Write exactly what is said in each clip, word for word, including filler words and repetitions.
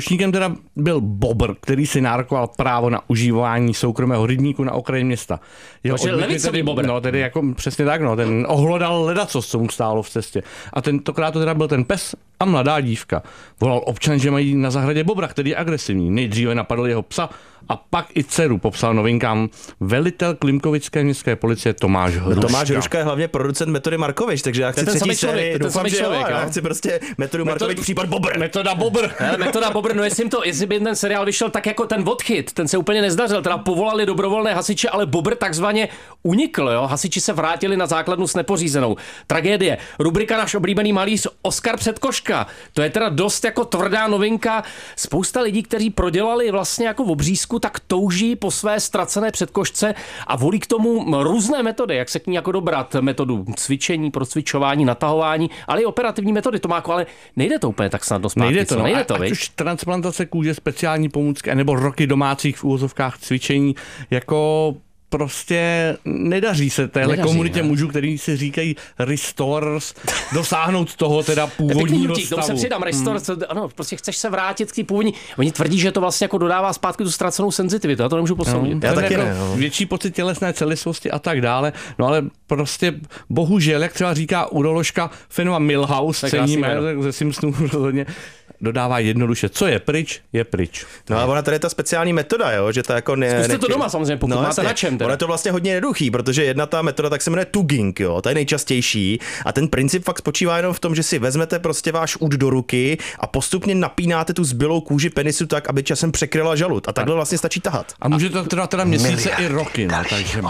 Příslušníkem teda byl Bobr, který si nárokoval právo na užívání soukromého rybníku na okraji města. Jeho levicový Bobr. No, tedy jako přesně tak, no, ten ohlodal ledacos, co mu stálo v cestě. A tentokrát to teda byl ten pes a mladá dívka. Volal občan, že mají na zahradě Bobra, který je agresivní. Nejdříve napadl jeho psa a pak i dceru, popsal Novinkám velitel Klimkovické městské policie Tomáš Hruška. Tomáš Hruška je hlavně producent Metody Markovič, takže já chci třetí sérii, doufám, že jo, já chci prostě Metodu Markovič, případ Bobr. Metoda Bobr. Metoda Bobr, no jestli, to, jestli by ten seriál vyšel tak jako ten odchyt, ten se úplně nezdařil, teda povolali dobrovolné hasiče, ale Bobr takzvaně unikl, jo? Hasiči se vrátili na základnu s nepořízenou. Tragédie. Rubrika náš oblíbený malíř Oskar Předkoška. To je teda dost jako tvrdá novinka. Spousta lidí, kteří prodělali vlastně jako v obřízku, tak touží po své ztracené předkošce a volí k tomu různé metody, jak se k ní jako dobrat. Metodu cvičení, procvičování, natahování, ale i operativní metody. Tomáku, ale nejde to úplně tak snadno zpátky. Nejde to, no. nejde to, ať už transplantace kůže, speciální pomůcky, nebo roky domácích v úvozovkách cvičení, jako prostě nedaří se téhle nedaří, komunitě ne? mužů, který si říkají restorers, dosáhnout toho teda původního stavu. Tomu se přidám, restorers, hmm. ano, prostě chceš se vrátit k té původní. Oni tvrdí, že to vlastně jako dodává zpátky tu ztracenou senzitivitu, já to nemůžu posoudit. No, já taky jako ne, no. Větší pocit tělesné celistvosti a tak dále, no ale prostě bohužel, jak třeba říká uroložka Fenua Milhouse, ceníme ze Simpsonů rozhodně, dodává jednoduše, co je pryč, je pryč. No a ona tady je ta speciální metoda, jo, že to jako ne... Zkuste to doma samozřejmě, pokud no, máte na čem. Ono je to vlastně hodně jednoduchý, protože jedna ta metoda tak se jmenuje tugging, jo, to je nejčastější a ten princip fakt spočívá jenom v tom, že si vezmete prostě váš úd do ruky a postupně napínáte tu zbylou kůži penisu tak, aby časem překryla žalud a takhle vlastně stačí tahat. A může to trvat teda měsíce i roky, no, takže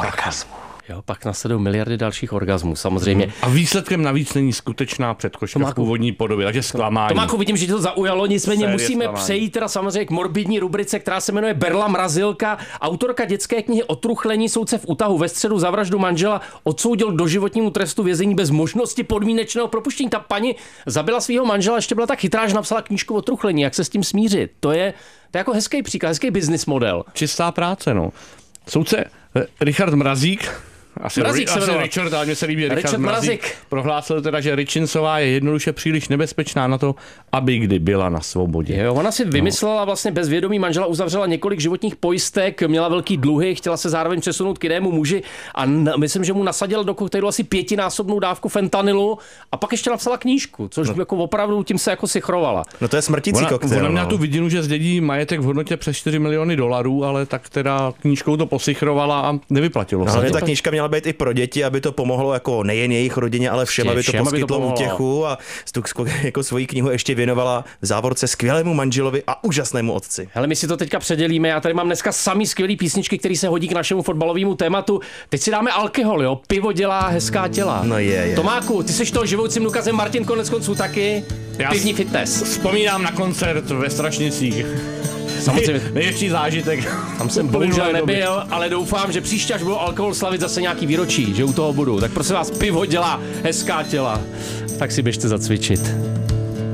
Jo, pak následují miliardy dalších orgasmů, samozřejmě. A výsledkem navíc není skutečná předkoška v původní podobě, takže zklamání. Tomáku, vidím, že to zaujalo, nicméně Série musíme zklamání. přejít teda samozřejmě k morbidní rubrice, která se jmenuje Berla Mrazilka. Autorka dětské knihy Otruchlení soudce v útahu ve středu za vraždu manžela odsoudil k doživotnímu trestu vězení bez možnosti podmínečného propuštění. Ta paní zabila svého manžela, ještě byla tak chytrá, že napsala knížku Otruchlení, jak se s tím smířit. To je, to je jako hezký příklad, hezký business model. Čistá práce, no. Soudce Richard Mrazík, Asi, Mrazík ri, se asi jmenuje. Richard, ale mě se líbí Richard Richard Mrazík, Mrazík. prohlásil teda, že Ričincová je jednoduše příliš nebezpečná na to, aby kdy byla na svobodě. Jo, ona si vymyslela vlastně bez vědomí manžela, uzavřela několik životních pojistek, měla velký dluhy, chtěla se zároveň přesunout k jinému muži a n- myslím, že mu nasadila do koktejlu asi pětinásobnou dávku fentanylu a pak ještě napsala knížku, což no. jako opravdu tím se jako sichrovala. No to je smrtící Ona, koktejl. ona měla no. tu vidinu, že zdědí majetek v hodnotě přes čtyři miliony dolarů, ale tak teda knížkou to posichrovala a nevyplatilo No, se. ale To. ta knížka měla být i pro děti, aby to pomohlo jako nejen jejich rodině, ale všem, aby to všem, poskytlo aby to útěchu a tu jako svoji knihu ještě věnovala v závorce skvělému manželovi a úžasnému otci. Hele, my si to teďka předělíme. Já tady mám dneska samý skvělý písničky, který se hodí k našemu fotbalovému tématu. Teď si dáme alkohol, jo? Pivo dělá hezká těla. No je, je. Tomáku, ty seš toho živoucím důkazem, Martin konec konců taky. Já Pivní fitness. Vzpomínám na koncert ve Strašnicích. Samozřejmě. Největší zážitek. Tam jsem bohužel nebyl, ale doufám, že příště, až budu alkohol slavit zase nějaký výročí, že u toho budu. Tak prosím vás, pivo dělá hezká těla. Tak si běžte zacvičit.